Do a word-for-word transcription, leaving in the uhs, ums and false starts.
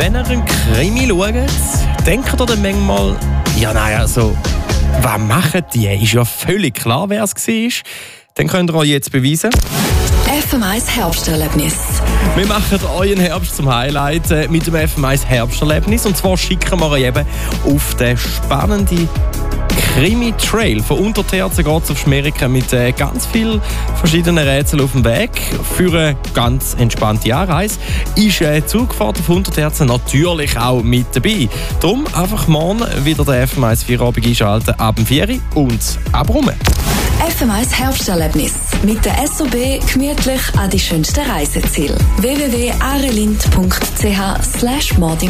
Wenn ihr einen Krimi schaut, denkt ihr dann manchmal, ja nein, also, was machen die? Ist ja völlig klar, wer es war. Dann könnt ihr euch jetzt beweisen. F M eins Herbsterlebnis. Wir machen euren Herbst zum Highlight äh, mit dem F M eins Herbsterlebnis. Und zwar schicken wir euch eben auf den spannenden Krimi-Trail. Von Unterterzen geht es auf Schmeriken mit äh, ganz vielen verschiedenen Rätseln auf dem Weg. Für eine ganz entspannte Anreise ist eine Zugfahrt auf Unterterzen natürlich auch mit dabei. Darum einfach morgen wieder den F M eins Feierabend einschalten, ab dem vier Uhr und ab rum. F M eins Herbsterlebnis. Mit der S O B gemütlich an die schönsten Reiseziele. w w w punkt arelind punkt c h slash mordi